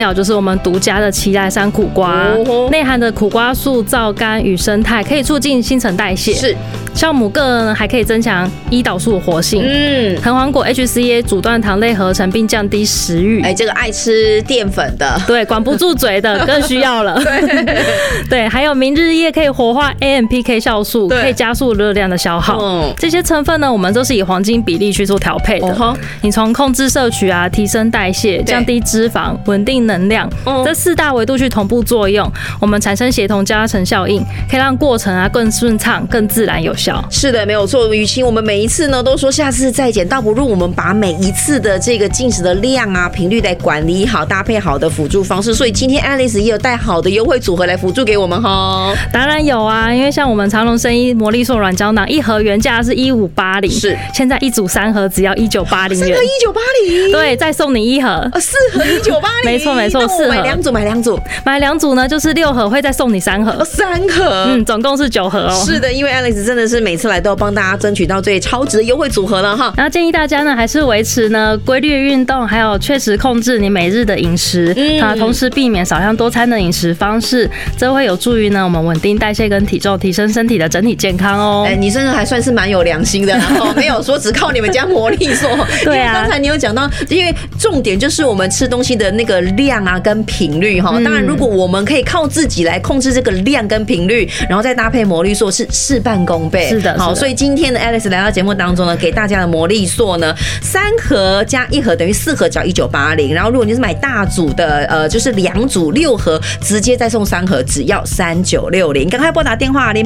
料就是我们独家的奇莱山苦瓜，内含的苦瓜素、皂苷与生态，可以促进新陈代谢。 是。 酵母个呢还可以增强胰岛素的活性。藤黄果 HCA 阻断糖类合成并降低食欲。 这个爱吃淀粉的， 对，管不住嘴的更需要了。对，还有明日叶可以活化 AMPK 酵素，可以加速热量的消耗。这些成分呢，我们都是以黄金比例去做调配的。你从控制摄取啊，提升代谢，降低脂肪，稳定能量，这4大维度去同步作用，我们产生协同加成效应，可以让过程啊更顺畅、更自然有效。 是的，没有错。与其我们每一次呢都说下次再减，倒不如我们把每一次的这个进食的量啊、频率来管理好，搭配好的辅助方式。所以今天 Alice 也有带好的优惠组合来辅助给我们哈。 当然有啊，因为像我们长荣生医魔力硕软胶囊，一盒原价是1580，是现在一组3盒只要1980元。3 盒1980， 对，再送你1盒 ，4盒1980， 没错没错，4盒买2组， 买2组呢就是6盒，会再送你3盒 ，3盒， 总共是9盒哦。 是的，因为 Alex 真的是每次来都要帮大家争取到最超值的优惠组合了哈。 然后建议大家呢还是维持呢规律运动，还有确实控制你每日的饮食，同时避免少量多餐的饮食方式，这会有助于呢我们稳定代谢跟体重，提升身体的整体健康哦。 你真的还算是蛮有良心的，然后没有说只靠你们家魔力硕。对啊，刚才你有讲到，因为重点就是我们吃东西的那个量啊跟频率哈。当然，如果我们可以靠自己来控制这个量跟频率，然后再搭配魔力硕，是事半功倍。 是的， 好，所以今天的 Alice 来到节目当中呢，给大家的魔力硕呢，3盒加1盒等于4盒，只要1980。然后如果你是买大组的，就是2组6盒，直接再送3盒，只要3960。赶快拨打电话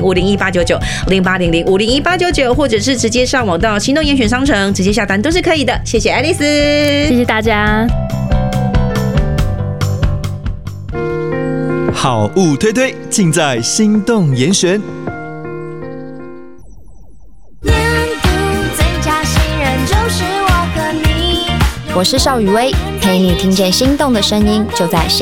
0800501899，0800501899，或者是直接上网到行动严选商城直接下单都是可以的。谢谢 Alice， 谢谢大家。 好物推推，尽在心动严选。 我是邵雨薇，陪你听见心动的声音，就在